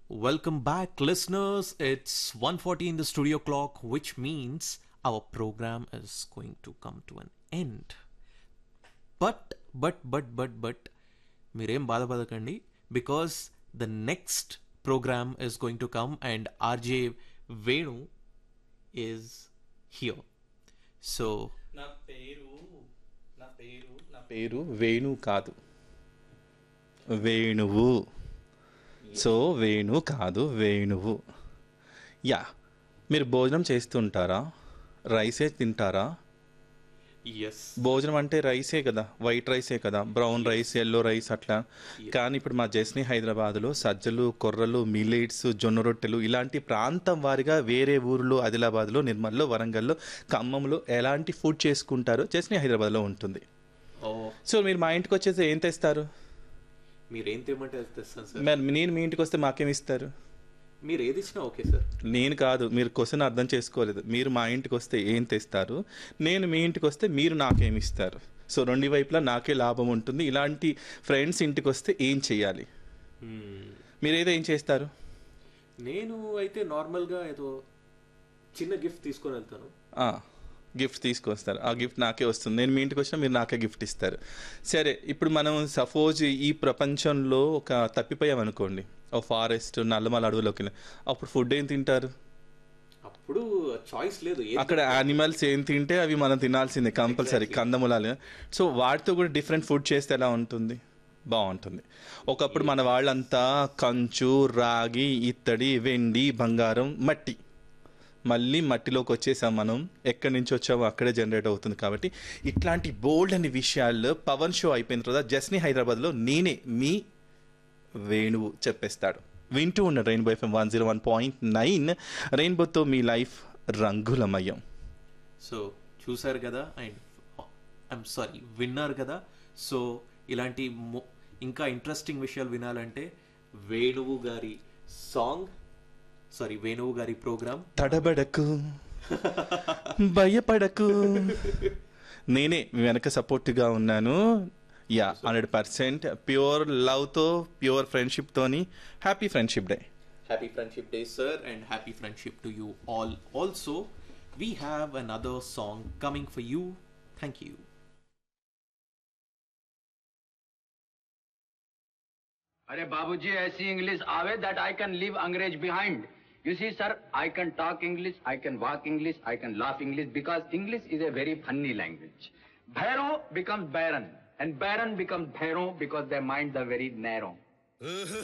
Welcome back, listeners. It's 1:40 in the studio clock, which means our program is going to come to an end. But, మీరేం బాధపడకండి because the next program is going to come and RJ Venu is here. So, నా పేరు నా పేరు వేణు కాదు, వేణువు. So Venu కాదు, వేణువు. యా, మీరు భోజనం చేస్తుంటారా? రైసే తింటారా? yes. భోజనం అంటే రైసే కదా, వైట్ రైసే కదా, బ్రౌన్ రైస్, ఎల్లో రైస్ అట్లా. కానీ ఇప్పుడు మా జస్ని హైదరాబాద్లో సజ్జలు, కొర్రలు, మిల్లెట్స్, జొన్న రొట్టెలు ఇలాంటి ప్రాంతం వారిగా వేరే ఊర్లో ఆదిలాబాద్లో, నిర్మల్లో, వరంగల్లో, ఖమ్మంలో ఎలాంటి ఫుడ్ చేసుకుంటారో జస్ని హైదరాబాద్లో ఉంటుంది. సో మీరు మా ఇంటికి వచ్చేసి ఏం తెస్తారు? మీరేం తెమ్మంటే అది తెస్తాను సార్. మరి నేను మీ ఇంటికి వస్తే మాకేమి ఇస్తారు? మీరు ఏది ఇచ్చినా ఓకే సార్. నేను కాదు, మీరు క్వశ్చన్ అర్థం చేసుకోలేదు. మీరు మా ఇంటికి వస్తే ఏం తెస్తారు, నేను మీ ఇంటికి వస్తే మీరు నాకేమి ఇస్తారు. సో రెండు వైపులా నాకే లాభం ఉంటుంది. ఇలాంటి ఫ్రెండ్స్ ఇంటికి వస్తే ఏం చేయాలి? మీరు ఏదో ఏం చేస్తారు? నేను అయితే నార్మల్గా ఏదో చిన్న గిఫ్ట్ తీసుకొని వెళ్తాను. గిఫ్ట్ తీసుకొస్తారు. ఆ గిఫ్ట్ నాకే వస్తుంది. నేను మీ ఇంటికి వచ్చినా మీరు నాకే గిఫ్ట్ ఇస్తారు. సరే, ఇప్పుడు మనం సపోజ్ ఈ ప్రపంచంలో ఒక తప్పిపోయామనుకోండి, ఒక ఫారెస్ట్, నల్లమల అడవులోకి, అప్పుడు ఫుడ్ ఏం తింటారు? అప్పుడు చాయిస్ లేదు. అక్కడ యానిమల్స్ ఏం తింటే అవి మనం తినాల్సిందే కంపల్సరీ, కందమూలాలు. సో వాటితో కూడా డిఫరెంట్ ఫుడ్ చేస్తే ఎలా ఉంటుంది? బాగుంటుంది. ఒకప్పుడు మన వాళ్ళంతా కంచు, రాగి, ఇత్తడి, వెండి, బంగారం, మట్టి, మళ్ళీ మట్టిలోకి వచ్చేసాం మనం. ఎక్కడి నుంచి వచ్చామో అక్కడే జనరేట్ అవుతుంది. కాబట్టి ఇట్లాంటి బోల్డ్ అనే విషయాల్లో పవన్ షో అయిపోయిన తర్వాత జస్ని హైదరాబాద్లో నేనే మీ వేణువు చెప్పేస్తాడు. వింటూ ఉన్న రెయిన్బో FM 101.9. రెయిన్బోతో మీ లైఫ్ రంగులమయం. సో చూసారు కదా, అండ్ ఐఎమ్ సారీ, విన్నారు కదా. సో ఇలాంటి ఇంకా ఇంట్రెస్టింగ్ విషయాలు వినాలంటే వేణువు గారి సాంగ్, సారీ వేణువు గారి ప్రోగ్రామ్ తడబడకు, భయపడకు, నేనే మీ వెనక సపోర్ట్గా ఉన్నాను. Yeah, 100% pure లవ్తో, pure ఫ్రెండ్షిప్తోని. Happy friendship day. Happy Friendship Day, sir, and happy friendship to you all. Also, we have another song coming for you. Thank you. अरे बाबूजी, ऐसी इंग्लिश आवे that I can leave अंग्रेज behind. You see, sir, I can talk English, I can walk English, I can laugh English because English is a very funny language. Bhairo becomes Baron and Baron becomes Bhairo because their minds are very narrow.